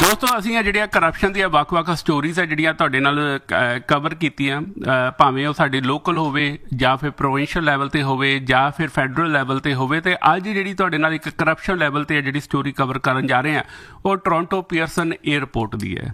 ਦੋਸਤੋ ਅਸੀਂ ਆ ਜਿਹੜੀਆਂ ਕਰਪਸ਼ਨ ਦੀਆਂ ਵੱਖ-ਵੱਖ ਸਟੋਰੀਜ਼ ਆ ਜਿਹੜੀਆਂ ਤੁਹਾਡੇ ਨਾਲ ਕਵਰ ਕੀਤੀਆਂ, ਭਾਵੇਂ ਉਹ ਸਾਡੇ ਲੋਕਲ ਹੋਵੇ ਜਾਂ ਫਿਰ ਪ੍ਰੋਵਿੰਸ਼ੀਅਲ ਲੈਵਲ 'ਤੇ ਹੋਵੇ ਜਾਂ ਫਿਰ ਫੈਡਰਲ ਲੈਵਲ 'ਤੇ ਹੋਵੇ। ਅਤੇ ਅੱਜ ਜਿਹੜੀ ਤੁਹਾਡੇ ਨਾਲ ਇੱਕ ਕਰਪਸ਼ਨ ਲੈਵਲ 'ਤੇ ਜਿਹੜੀ ਸਟੋਰੀ ਕਵਰ ਕਰਨ ਜਾ ਰਹੇ ਹਾਂ ਉਹ ਟੋਰਾਂਟੋ ਪੀਅਰਸਨ ਏਅਰਪੋਰਟ ਦੀ ਹੈ।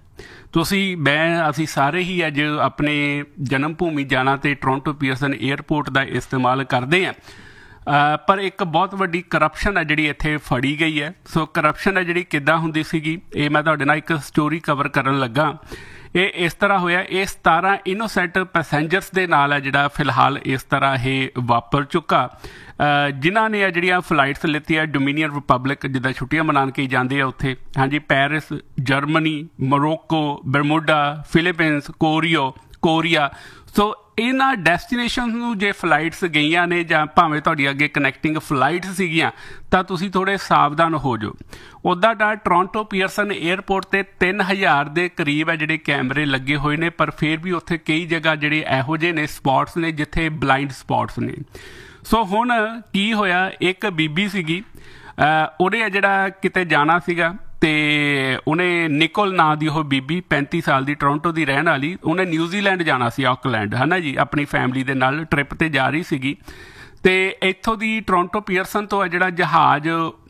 ਅਸੀਂ ਸਾਰੇ ਹੀ ਅੱਜ ਆਪਣੇ ਜਨਮ ਭੂਮੀ ਜਾਣਾ ਅਤੇ ਟੋਰਾਂਟੋ ਪੀਅਰਸਨ ਏਅਰਪੋਰਟ ਦਾ ਇਸਤੇਮਾਲ ਕਰਦੇ ਹਾਂ, ਪਰ ਇੱਕ ਬਹੁਤ ਵੱਡੀ ਕਰਪਸ਼ਨ ਹੈ ਜਿਹੜੀ ਇੱਥੇ ਫੜੀ ਗਈ ਹੈ। ਸੋ ਕਰਪਸ਼ਨ ਹੈ ਜਿਹੜੀ ਕਿੱਦਾਂ ਹੁੰਦੀ ਸੀਗੀ, ਇਹ ਮੈਂ ਤੁਹਾਡੇ ਨਾਲ ਇੱਕ ਸਟੋਰੀ ਕਵਰ ਕਰਨ ਲੱਗਾ। ਇਹ ਇਸ ਤਰ੍ਹਾਂ ਹੋਇਆ, ਇਹ 17 ਇਨੋਸੈਂਟ ਪੈਸੇਂਜਰਸ ਦੇ ਨਾਲ ਹੈ ਜਿਹੜਾ ਫਿਲਹਾਲ ਇਸ ਤਰ੍ਹਾਂ ਇਹ ਵਾਪਰ ਚੁੱਕਾ, ਜਿਨ੍ਹਾਂ ਨੇ ਜਿਹੜੀਆਂ ਫਲਾਈਟਸ ਲਿੱਤੀਆਂ ਡੋਮੀਨੀਅਨ ਰਿਪਬਲਿਕ, ਜਿੱਦਾਂ ਛੁੱਟੀਆਂ ਮਨਾਉਣ ਕੇ ਜਾਂਦੇ ਆ ਉੱਥੇ, ਹਾਂਜੀ, Paris, Germany, Morocco, Bermuda, Philippines, Korea. ਸੋ ਇਹਨਾਂ ਡੈਸਟੀਨੇਸ਼ਨ ਨੂੰ ਜੇ ਫਲਾਈਟਸ ਗਈਆਂ ਨੇ ਜਾਂ ਭਾਵੇਂ ਤੁਹਾਡੀ ਅੱਗੇ ਕਨੈਕਟਿੰਗ ਫਲਾਈਟਸ ਸੀਗੀਆਂ ਤਾਂ ਤੁਸੀਂ ਥੋੜ੍ਹੇ ਸਾਵਧਾਨ ਹੋ ਜਾਓ। ਉੱਦਾਂ ਤਾਂ ਟੋਰਾਂਟੋ ਪੀਅਰਸਨ ਏਅਰਪੋਰਟ 'ਤੇ 3000 ਦੇ ਕਰੀਬ ਹੈ ਜਿਹੜੇ ਕੈਮਰੇ ਲੱਗੇ ਹੋਏ ਨੇ, ਪਰ ਫਿਰ ਵੀ ਉੱਥੇ ਕਈ ਜਗ੍ਹਾ ਜਿਹੜੇ ਇਹੋ ਜਿਹੇ ਨੇ ਸਪੌਟਸ ਨੇ ਜਿੱਥੇ ਬਲਾਈਂਡ ਸਪੌਟਸ ਨੇ। ਸੋ ਹੁਣ ਕੀ ਹੋਇਆ, ਇੱਕ ਬੀਬੀ ਸੀਗੀ, ਉਹਨੇ ਜਿਹੜਾ ਕਿਤੇ ਜਾਣਾ ਸੀਗਾ ਅਤੇ ਉਹਨੇ ਨਿਕੋਲ ਨਾਂ ਦੀ ਉਹ ਬੀਬੀ 35 ਸਾਲ ਦੀ ਟੋਰਾਂਟੋ ਦੀ ਰਹਿਣ ਵਾਲੀ, ਉਹਨੇ ਨਿਊਜ਼ੀਲੈਂਡ ਜਾਣਾ ਸੀ, ਆਕਲੈਂਡ, ਹੈ ਨਾ ਜੀ, ਆਪਣੀ ਫੈਮਿਲੀ ਦੇ ਨਾਲ ਟਰਿਪ 'ਤੇ ਜਾ ਰਹੀ ਸੀਗੀ। ਅਤੇ ਇੱਥੋਂ ਦੀ ਟੋਰਾਂਟੋ ਪੀਅਰਸਨ ਤੋਂ ਜਿਹੜਾ ਜਹਾਜ਼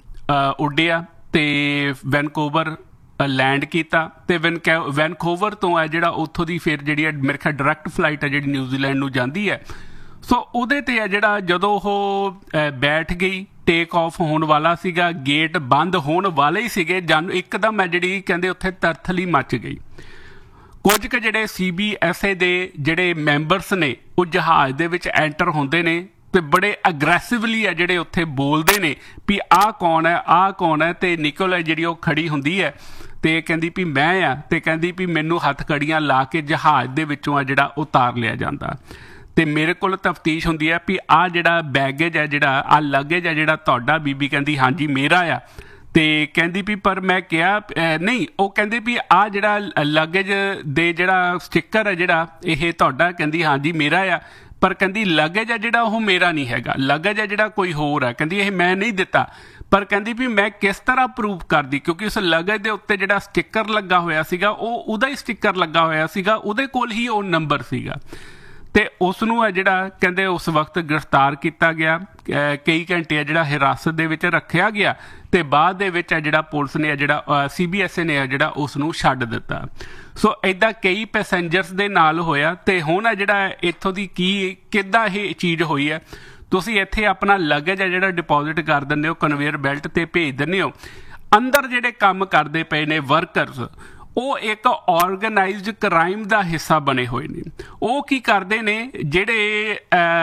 ਉੱਡਿਆ ਅਤੇ ਵੈਨਕੂਵਰ ਲੈਂਡ ਕੀਤਾ, ਅਤੇ ਵੈਨਕੂਵਰ ਤੋਂ ਹੈ ਜਿਹੜਾ ਉੱਥੋਂ ਦੀ ਫਿਰ ਜਿਹੜੀ ਮੇਰੇ ਖਿਆਲ ਡਾਇਰੈਕਟ ਫਲਾਈਟ ਹੈ ਜਿਹੜੀ ਨਿਊਜ਼ੀਲੈਂਡ ਨੂੰ ਜਾਂਦੀ ਹੈ। ਸੋ ਉਹਦੇ 'ਤੇ ਹੈ ਜਿਹੜਾ ਜਦੋਂ ਉਹ ਬੈਠ ਗਈ, ਟੇਕ ਆਫ ਹੋਣ ਵਾਲਾ ਸੀਗਾ, ਗੇਟ ਬੰਦ ਹੋਣ ਵਾਲੇ ਹੀ ਸੀਗੇ, ਇੱਕਦਮ ਹੈ ਜਿਹੜੀ ਕਹਿੰਦੇ ਉੱਥੇ ਤਰਥਲੀ ਮੱਚ ਗਈ। ਕੁਝ ਕੁ ਜਿਹੜੇ CBSA ਦੇ ਜਿਹੜੇ ਮੈਂਬਰਸ ਨੇ ਉਹ ਜਹਾਜ਼ ਦੇ ਵਿੱਚ ਐਂਟਰ ਹੁੰਦੇ ਨੇ ਅਤੇ ਬੜੇ ਅਗਰੈਸਿਵਲੀ ਹੈ ਜਿਹੜੇ ਉੱਥੇ ਬੋਲਦੇ ਨੇ ਵੀ ਆਹ ਕੌਣ ਹੈ, ਅਤੇ ਨਿਕੋਲ ਹੈ ਜਿਹੜੀ ਉਹ ਖੜੀ ਹੁੰਦੀ ਹੈ ਅਤੇ ਕਹਿੰਦੀ ਵੀ ਮੈਂ ਆ, ਅਤੇ ਕਹਿੰਦੀ ਵੀ ਮੈਨੂੰ ਹੱਥਕੜੀਆਂ ਲਾ ਕੇ ਜਹਾਜ਼ ਦੇ ਵਿੱਚੋਂ ਆ ਜਿਹੜਾ ਉਤਾਰ ਲਿਆ ਜਾਂਦਾ। ਅਤੇ ਮੇਰੇ ਕੋਲ ਤਫਤੀਸ਼ ਹੁੰਦੀ ਹੈ ਵੀ ਆਹ ਜਿਹੜਾ ਬੈਗੇਜ ਹੈ, ਜਿਹੜਾ ਆਹ ਲਗੇਜ ਹੈ ਜਿਹੜਾ ਤੁਹਾਡਾ, ਬੀਬੀ ਕਹਿੰਦੀ ਹਾਂਜੀ ਮੇਰਾ ਆ। ਅਤੇ ਕਹਿੰਦੀ ਵੀ ਪਰ ਮੈਂ ਕਿਹਾ ਨਹੀਂ, ਉਹ ਕਹਿੰਦੇ ਵੀ ਆਹ ਜਿਹੜਾ ਲਗੇਜ ਦੇ ਜਿਹੜਾ ਸਟਿੱਕਰ ਹੈ ਜਿਹੜਾ ਇਹ ਤੁਹਾਡਾ, ਕਹਿੰਦੀ ਹਾਂਜੀ ਮੇਰਾ ਆ, ਪਰ ਕਹਿੰਦੀ ਲਗੇਜ ਹੈ ਜਿਹੜਾ ਉਹ ਮੇਰਾ ਨਹੀਂ ਹੈਗਾ, ਲਗੇਜ ਹੈ ਜਿਹੜਾ ਕੋਈ ਹੋਰ ਹੈ, ਕਹਿੰਦੀ ਇਹ ਮੈਂ ਨਹੀਂ ਦਿੱਤਾ। ਪਰ ਕਹਿੰਦੀ ਵੀ ਮੈਂ ਕਿਸ ਤਰ੍ਹਾਂ ਪ੍ਰੂਫ ਕਰਦੀ, ਕਿਉਂਕਿ ਉਸ ਲਗੇਜ ਦੇ ਉੱਤੇ ਜਿਹੜਾ ਸਟਿੱਕਰ ਲੱਗਾ ਹੋਇਆ ਸੀਗਾ ਉਹ ਉਹਦਾ ਹੀ ਸਟਿੱਕਰ ਲੱਗਾ ਹੋਇਆ ਸੀਗਾ, ਉਹਦੇ ਕੋਲ ਹੀ ਉਹ ਨੰਬਰ ਸੀਗਾ। ਅਤੇ ਉਸ ਨੂੰ ਹੈ ਜਿਹੜਾ ਕਹਿੰਦੇ ਉਸ ਵਕਤ ਗ੍ਰਿਫਤਾਰ ਕੀਤਾ ਗਿਆ, ਕਈ ਘੰਟੇ ਹੈ ਜਿਹੜਾ ਹਿਰਾਸਤ ਦੇ ਵਿੱਚ ਰੱਖਿਆ ਗਿਆ, ਅਤੇ ਬਾਅਦ ਦੇ ਵਿੱਚ ਹੈ ਜਿਹੜਾ ਪੁਲਿਸ ਨੇ ਜਿਹੜਾ CBSA ਨੇ ਜਿਹੜਾ ਉਸ ਨੂੰ ਛੱਡ ਦਿੱਤਾ। ਸੋ ਇੱਦਾਂ ਕਈ ਪੈਸੇਂਜਰਸ ਦੇ ਨਾਲ ਹੋਇਆ। ਅਤੇ ਹੁਣ ਹੈ ਜਿਹੜਾ ਇੱਥੋਂ ਦੀ ਕਿੱਦਾਂ ਇਹ ਚੀਜ਼ ਹੋਈ ਹੈ, ਤੁਸੀਂ ਇੱਥੇ ਆਪਣਾ ਲਗੇਜ ਹੈ ਜਿਹੜਾ ਡਿਪੋਜ਼ਿਟ ਕਰ ਦਿੰਦੇ ਹੋ, ਕਨਵੇਅਰ ਬੈਲਟ 'ਤੇ ਭੇਜ ਦਿੰਦੇ ਹੋ। ਅੰਦਰ ਜਿਹੜੇ ਕੰਮ ਕਰਦੇ ਪਏ ਨੇ ਵਰਕਰਸ, ਉਹ ਇੱਕ ਔਰਗਨਾਈਜ਼ਡ ਕ੍ਰਾਈਮ ਦਾ ਹਿੱਸਾ ਬਣੇ ਹੋਏ ਨੇ। ਉਹ ਕੀ ਕਰਦੇ ਨੇ, ਜਿਹੜੇ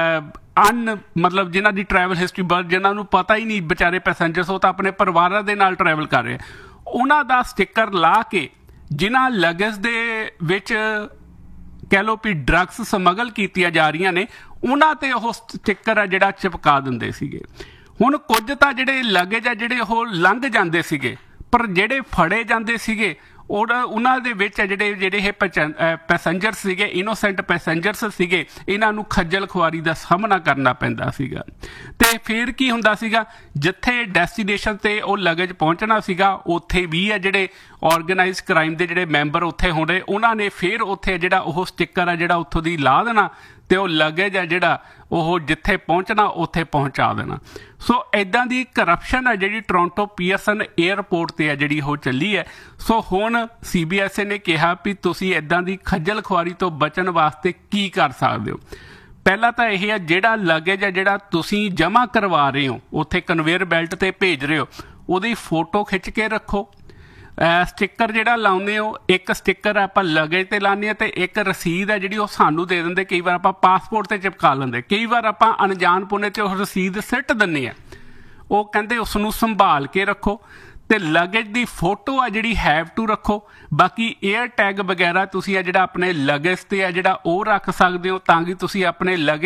ਮਤਲਬ ਜਿਨ੍ਹਾਂ ਦੀ ਟਰੈਵਲ ਹਿਸਟਰੀ ਜਿਨ੍ਹਾਂ ਨੂੰ ਪਤਾ ਹੀ ਨਹੀਂ ਵਿਚਾਰੇ ਪੈਸੇਂਜਰਸ, ਉਹ ਤਾਂ ਆਪਣੇ ਪਰਿਵਾਰਾਂ ਦੇ ਨਾਲ ਟਰੈਵਲ ਕਰ ਰਹੇ, ਉਹਨਾਂ ਦਾ ਸਟਿੱਕਰ ਲਾ ਕੇ ਜਿਨ੍ਹਾਂ ਲਗੇਜ ਦੇ ਵਿੱਚ ਕਹਿ ਲਓ ਵੀ ਡਰੱਗਸ ਸਮਗਲ ਕੀਤੀਆਂ ਜਾ ਰਹੀਆਂ ਨੇ, ਉਹਨਾਂ 'ਤੇ ਉਹ ਸਟਿੱਕਰ ਆ ਜਿਹੜਾ ਚਿਪਕਾ ਦਿੰਦੇ ਸੀਗੇ। ਹੁਣ ਕੁਝ ਤਾਂ ਜਿਹੜੇ ਲਗੇਜ ਆ ਜਿਹੜੇ ਉਹ ਲੰਘ ਜਾਂਦੇ ਸੀਗੇ, ਪਰ ਜਿਹੜੇ ਫੜੇ ਜਾਂਦੇ ਸੀਗੇ ਉਹਨਾਂ ਦੇ ਵਿੱਚ ਜਿਹੜੇ ਇਹ ਪੈਸੇਂਜਰ ਸੀਗੇ, ਇਨੋਸੈਂਟ ਪੈਸੇਂਜਰਸ ਸੀਗੇ, ਇਹਨਾਂ ਨੂੰ ਖੱਜਲ ਖੁਆਰੀ ਦਾ ਸਾਹਮਣਾ ਕਰਨਾ ਪੈਂਦਾ ਸੀਗਾ। ਅਤੇ ਫਿਰ ਕੀ ਹੁੰਦਾ ਸੀਗਾ, ਜਿੱਥੇ ਡੈਸਟੀਨੇਸ਼ਨ 'ਤੇ ਉਹ ਲਗੇਜ ਪਹੁੰਚਣਾ ਸੀਗਾ ਉੱਥੇ ਵੀ ਹੈ ਜਿਹੜੇ ਔਰਗਨਾਈਜ਼ ਕ੍ਰਾਈਮ ਦੇ ਜਿਹੜੇ ਮੈਂਬਰ ਉੱਥੇ ਹੋਣੇ, ਉਹਨਾਂ ਨੇ ਫਿਰ ਉੱਥੇ ਜਿਹੜਾ ਉਹ ਸਟਿੱਕਰ ਆ ਜਿਹੜਾ ਉੱਥੋਂ ਦੀ ਲਾ ਦੇਣਾ, ਅਤੇ ਉਹ ਲਗੇਜ ਹੈ ਜਿਹੜਾ ਉਹ ਜਿੱਥੇ ਪਹੁੰਚਣਾ ਉੱਥੇ ਪਹੁੰਚਾ ਦੇਣਾ। ਸੋ ਇੱਦਾਂ ਦੀ ਕਰਪਸ਼ਨ ਹੈ ਜਿਹੜੀ ਟੋਰਾਂਟੋ ਪੀਅਰਸਨ ਏਅਰਪੋਰਟ 'ਤੇ ਹੈ ਜਿਹੜੀ ਉਹ ਚੱਲੀ ਹੈ। ਸੋ ਹੁਣ CBSA ਨੇ ਕਿਹਾ ਵੀ ਤੁਸੀਂ ਇੱਦਾਂ ਦੀ ਖੱਜਲ ਖੁਆਰੀ ਤੋਂ ਬਚਣ ਵਾਸਤੇ ਕੀ ਕਰ ਸਕਦੇ ਹੋ। ਪਹਿਲਾਂ ਤਾਂ ਇਹ ਹੈ ਜਿਹੜਾ ਲਗੇਜ ਹੈ ਜਿਹੜਾ ਤੁਸੀਂ ਜਮ੍ਹਾਂ ਕਰਵਾ ਰਹੇ ਹੋ ਉੱਥੇ ਕਨਵੇਅਰ ਬੈਲਟ 'ਤੇ ਭੇਜ ਰਹੇ ਹੋ, ਉਹਦੀ ਫੋਟੋ ਖਿੱਚ ਕੇ ਰੱਖੋ। ਸਟਿੱਕਰ ਜਿਹੜਾ ਲਾਉਂਦੇ ਹੋ, ਇੱਕ ਸਟਿੱਕਰ ਆਪਾਂ ਲਗੇਜ 'ਤੇ ਲਾਉਂਦੇ ਹਾਂ ਅਤੇ ਇੱਕ ਰਸੀਦ ਹੈ ਜਿਹੜੀ ਉਹ ਸਾਨੂੰ ਦੇ ਦਿੰਦੇ, ਕਈ ਵਾਰ ਆਪਾਂ ਪਾਸਪੋਰਟ 'ਤੇ ਚਿਪਕਾ ਲੈਂਦੇ, ਕਈ ਵਾਰ ਆਪਾਂ ਅਣਜਾਣ ਪੁਣੇ 'ਚ ਉਹ ਰਸੀਦ ਸਿੱਟ ਦਿੰਦੇ ਹਾਂ। ਉਹ ਕਹਿੰਦੇ ਉਸ ਨੂੰ ਸੰਭਾਲ ਕੇ ਰੱਖੋ, ਅਤੇ ਲਗੇਜ ਦੀ ਫੋਟੋ ਆ ਜਿਹੜੀ ਹੈਵ ਟੂ ਰੱਖੋ। ਬਾਕੀ ਏਅਰ ਟੈਗ ਵਗੈਰਾ ਤੁਸੀਂ ਆ ਜਿਹੜਾ ਆਪਣੇ ਲਗੇਜ 'ਤੇ ਆ ਜਿਹੜਾ ਉਹ ਰੱਖ ਸਕਦੇ ਹੋ, ਤਾਂ ਕਿ ਤੁਸੀਂ ਆਪਣੇ ਲਗੇਜ